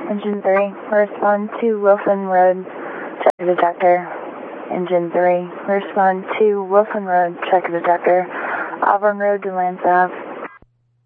Engine 3, respond to Wilson Road, check detector. Engine 3, respond to Wilson Road, check detector. Auburn Road to Lance Ave.